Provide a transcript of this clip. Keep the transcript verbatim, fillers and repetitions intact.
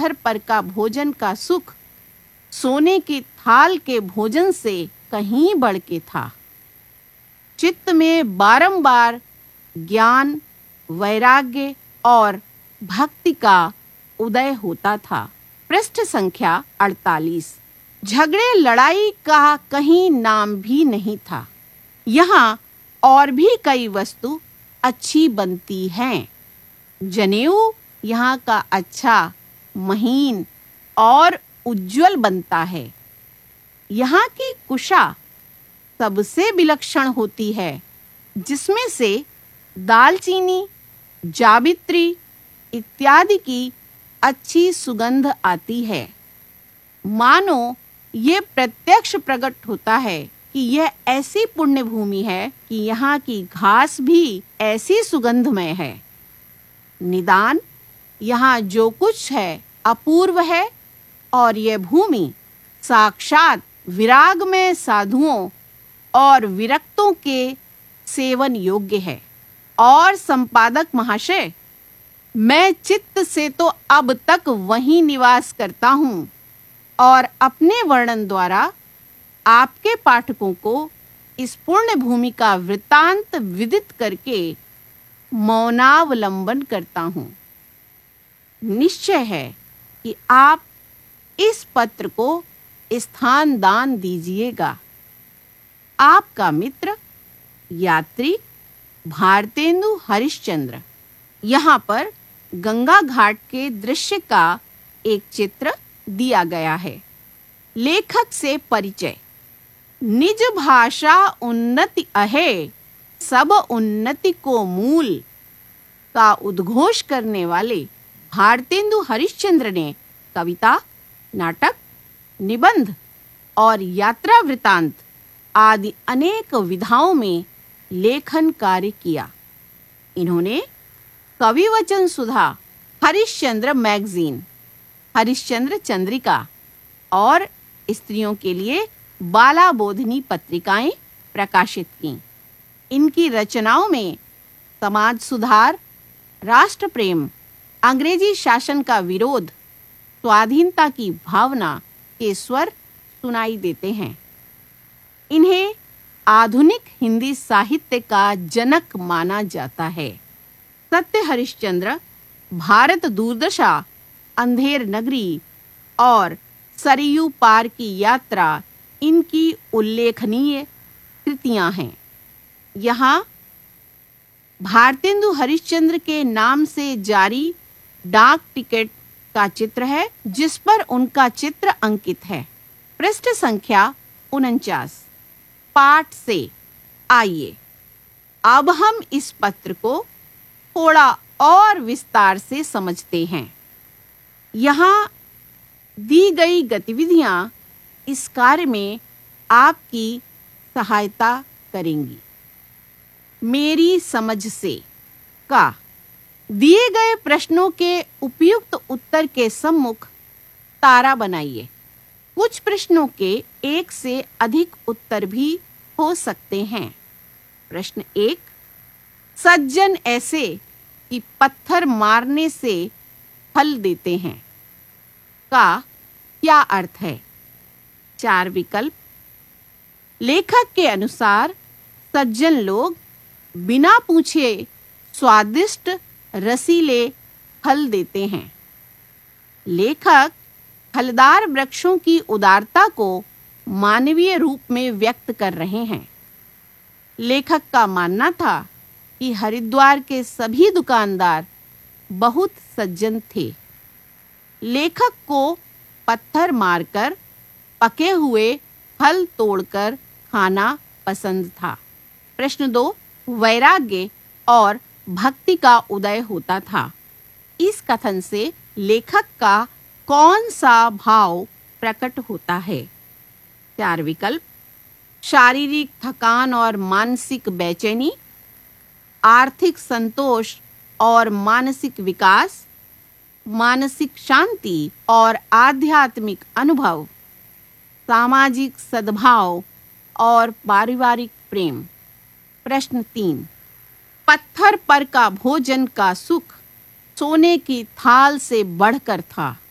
पत्थर पर का भोजन का सुख सोने की थाल के भोजन से कहीं बढ़ के था। चित्त में बारंबार ज्ञान, वैराग्य और भक्ति का उदय होता था। पृष्ठ संख्या अड़तालीस। झगड़े लड़ाई का कहीं नाम भी नहीं था। यहाँ और भी कई वस्तु अच्छी बनती हैं। जनेऊ यहाँ का अच्छा, महीन और उज्जवल बनता है। यहाँ की कुशा सबसे विलक्षण होती है, जिसमें से दालचीनी, जावित्री इत्यादि की अच्छी सुगंध आती है। मानो ये प्रत्यक्ष प्रकट होता है कि यह ऐसी पुण्य भूमि है कि यहाँ की घास भी ऐसी सुगंधमय है। निदान यहाँ जो कुछ है अपूर्व है और यह भूमि साक्षात विरागमय साधुओं और विरक्तों के सेवन योग्य है। और संपादक महाशय, मैं चित्त से तो अब तक वहीं निवास करता हूँ और अपने वर्णन द्वारा आपके पाठकों को इस पुण्य भूमि का वृत्तांत विदित करके मौनावलंबन करता हूँ। निश्चय है कि आप इस पत्र को स्थान दान दीजिएगा। आपका मित्र यात्री भारतेंदु हरिश्चंद्र। यहाँ पर गंगा घाट के दृश्य का एक चित्र दिया गया है। लेखक से परिचय। निज भाषा उन्नति अहे, सब उन्नति को मूल का उद्घोष करने वाले भारतेंदु हरिश्चंद्र ने कविता, नाटक, निबंध और यात्रा वृतांत आदि अनेक विधाओं में लेखन कार्य किया। इन्होंने कवि वचन सुधा, हरिश्चंद्र मैगजीन, हरिश्चंद्र चंद्रिका और स्त्रियों के लिए बाला बोधिनी पत्रिकाएं प्रकाशित की। इनकी रचनाओं में समाज सुधार, राष्ट्र प्रेम, अंग्रेजी शासन का विरोध, स्वाधीनता की भावना के स्वर सुनाई देते हैं। इन्हें आधुनिक हिंदी साहित्य का जनक माना जाता है। सत्य हरिश्चंद्र, भारत दूरदशा, अंधेर नगरी और सरयू पार की यात्रा इनकी उल्लेखनीय कृतियां हैं। यहाँ भारतेंदु हरिश्चंद्र के नाम से जारी डाक टिकट का चित्र है, जिस पर उनका चित्र अंकित है। पृष्ठ संख्या उनचास। पाठ से आइए अब हम इस पत्र को थोड़ा और विस्तार से समझते हैं। यहाँ दी गई गतिविधियां इस कार्य में आपकी सहायता करेंगी। मेरी समझ से का दिए गए प्रश्नों के उपयुक्त उत्तर के सम्मुख तारा बनाइए। कुछ प्रश्नों के एक से अधिक उत्तर भी हो सकते हैं। प्रश्न एक, सज्जन ऐसे कि पत्थर मारने से फल देते हैं का क्या अर्थ है? चार विकल्प। लेखक के अनुसार सज्जन लोग बिना पूछे स्वादिष्ट रसीले फल देते हैं। लेखक फलदार वृक्षों की उदारता को मानवीय रूप में व्यक्त कर रहे हैं। लेखक का मानना था कि हरिद्वार के सभी दुकानदार बहुत सज्जन थे। लेखक को पत्थर मारकर पके हुए फल तोड़कर खाना पसंद था। प्रश्न दो, वैराग्य और भक्ति का उदय होता था। इस कथन से लेखक का कौन सा भाव प्रकट होता है? चार विकल्प। शारीरिक थकान और मानसिक बेचैनी, आर्थिक संतोष और मानसिक विकास, मानसिक शांति और आध्यात्मिक अनुभव, सामाजिक सद्भाव और पारिवारिक प्रेम। प्रश्न तीन, पत्थर पर का भोजन का सुख सोने की थाल से बढ़कर था